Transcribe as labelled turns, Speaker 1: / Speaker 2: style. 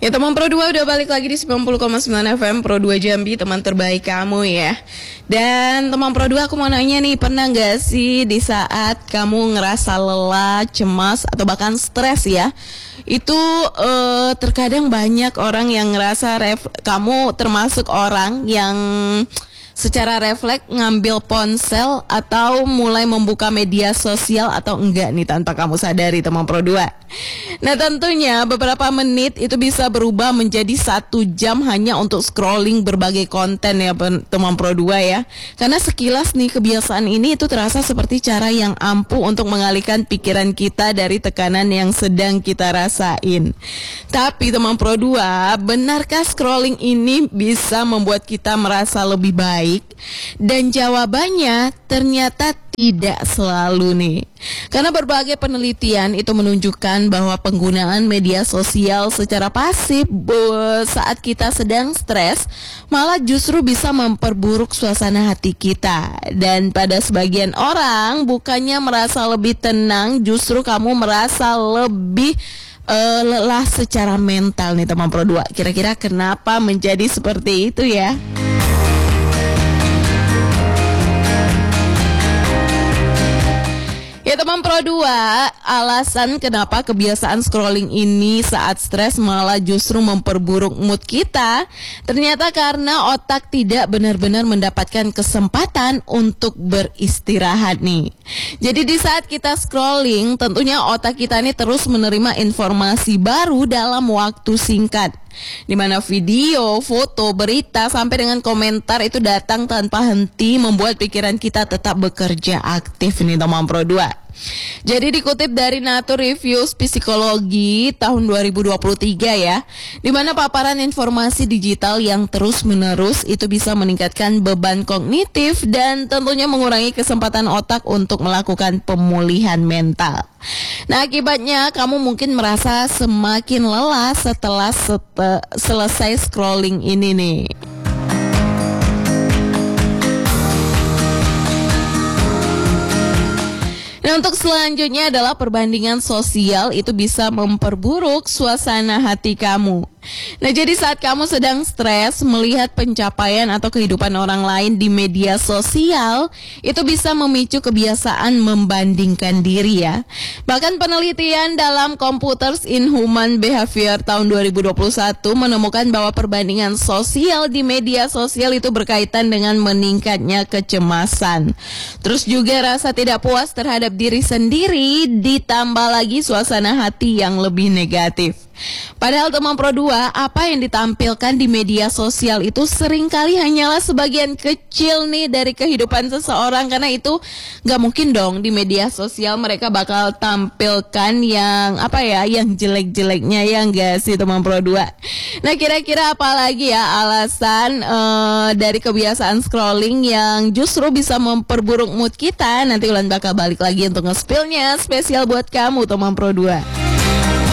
Speaker 1: Ya teman Pro 2 udah balik lagi di 90,9 FM Pro 2 Jambi, teman terbaik kamu ya. Dan teman Pro 2, aku mau nanya nih, pernah gak sih di saat kamu ngerasa lelah, cemas, atau bahkan stres ya, itu terkadang banyak orang yang ngerasa kamu termasuk orang yang secara refleks ngambil ponsel atau mulai membuka media sosial atau enggak nih tanpa kamu sadari teman Pro 2. Nah tentunya beberapa menit itu bisa berubah menjadi 1 jam hanya untuk scrolling berbagai konten ya teman Pro 2 ya. Karena sekilas nih kebiasaan ini itu terasa seperti cara yang ampuh untuk mengalihkan pikiran kita dari tekanan yang sedang kita rasain. Tapi teman Pro 2, benarkah scrolling ini bisa membuat kita merasa lebih baik? Dan jawabannya ternyata tidak selalu nih. Karena berbagai penelitian itu menunjukkan bahwa penggunaan media sosial secara pasif saat kita sedang stres malah justru bisa memperburuk suasana hati kita. Dan pada sebagian orang bukannya merasa lebih tenang, justru kamu merasa lebih lelah secara mental nih teman Pro 2. Kira-kira kenapa menjadi seperti itu ya? Ya teman Pro 2, alasan kenapa kebiasaan scrolling ini saat stres malah justru memperburuk mood kita, ternyata karena otak tidak benar-benar mendapatkan kesempatan untuk beristirahat nih. Jadi di saat kita scrolling, tentunya otak kita ini terus menerima informasi baru dalam waktu singkat, di mana video, foto, berita, sampai dengan komentar itu datang tanpa henti, membuat pikiran kita tetap bekerja aktif nih teman Pro 2. Jadi dikutip dari Nature Reviews Psikologi tahun 2023 ya, di mana paparan informasi digital yang terus-menerus itu bisa meningkatkan beban kognitif dan tentunya mengurangi kesempatan otak untuk melakukan pemulihan mental. Nah akibatnya kamu mungkin merasa semakin lelah setelah selesai scrolling ini nih. Nah untuk selanjutnya adalah perbandingan sosial itu bisa memperburuk suasana hati kamu. Nah jadi saat kamu sedang stres melihat pencapaian atau kehidupan orang lain di media sosial, itu bisa memicu kebiasaan membandingkan diri ya. Bahkan penelitian dalam Computers in Human Behavior tahun 2021 menemukan bahwa perbandingan sosial di media sosial itu berkaitan dengan meningkatnya kecemasan. Terus juga rasa tidak puas terhadap diri sendiri, ditambah lagi suasana hati yang lebih negatif. Padahal teman Pro 2, apa yang ditampilkan di media sosial itu seringkali hanyalah sebagian kecil nih dari kehidupan seseorang. Karena itu gak mungkin dong di media sosial mereka bakal tampilkan yang yang jelek-jeleknya, ya enggak sih teman Pro 2. Nah kira-kira apa lagi ya alasan dari kebiasaan scrolling yang justru bisa memperburuk mood kita? Nanti Ulan bakal balik lagi untuk nge-spillnya spesial buat kamu teman Pro 2.